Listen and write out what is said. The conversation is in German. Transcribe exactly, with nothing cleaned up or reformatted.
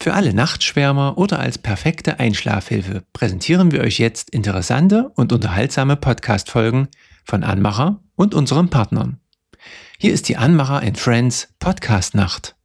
Für alle Nachtschwärmer oder als perfekte Einschlafhilfe präsentieren wir euch jetzt interessante und unterhaltsame Podcast-Folgen von Anmacher und unseren Partnern. Hier ist die Anmacher and Friends Podcast-Nacht.